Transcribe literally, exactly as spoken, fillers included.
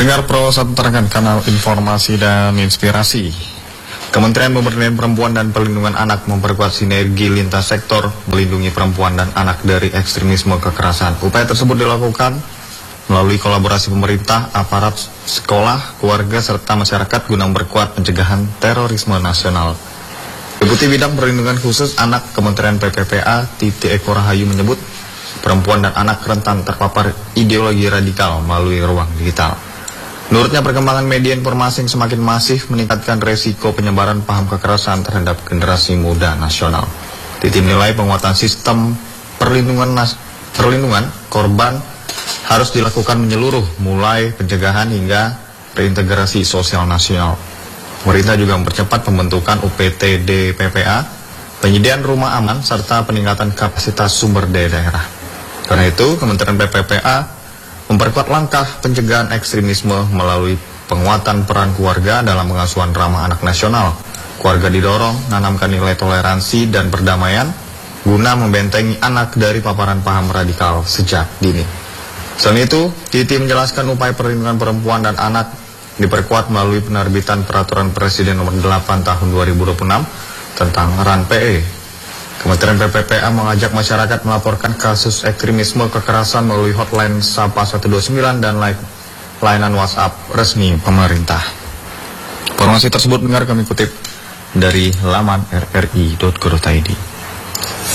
Pendengar Pro satu terangkan kanal informasi dan inspirasi. Kementerian Pemberdayaan Perempuan dan Perlindungan Anak memperkuat sinergi lintas sektor melindungi perempuan dan anak dari ekstremisme kekerasan. Upaya tersebut dilakukan melalui kolaborasi pemerintah, aparat, sekolah, keluarga, serta masyarakat guna memperkuat pencegahan terorisme nasional. Deputi Bidang Perlindungan Khusus Anak Kementerian P P P A, Titi Eko Rahayu menyebut perempuan dan anak rentan terpapar ideologi radikal melalui ruang digital. Menurutnya, perkembangan media informasi yang semakin masif meningkatkan resiko penyebaran paham kekerasan terhadap generasi muda nasional. Titi menilai penguatan sistem perlindungan nas perlindungan korban harus dilakukan menyeluruh, mulai pencegahan hingga reintegrasi sosial nasional. Pemerintah juga mempercepat pembentukan U P T D P P A, penyediaan rumah aman, serta peningkatan kapasitas sumber daya daerah. Karena itu, Kementerian P P P A memperkuat langkah pencegahan ekstremisme melalui penguatan peran keluarga dalam pengasuhan ramah anak nasional. Keluarga didorong menanamkan nilai toleransi dan perdamaian guna membentengi anak dari paparan paham radikal sejak dini. Selain itu, Titi menjelaskan upaya perlindungan perempuan dan anak diperkuat melalui penerbitan Peraturan Presiden Nomor delapan Tahun dua ribu dua puluh enam tentang R A N P E. Kementerian P P P A mengajak masyarakat melaporkan kasus ekstremisme kekerasan melalui hotline Sapa satu dua sembilan dan layanan WhatsApp resmi pemerintah. Informasi tersebut dengar kami kutip dari laman r r i dot go dot i d.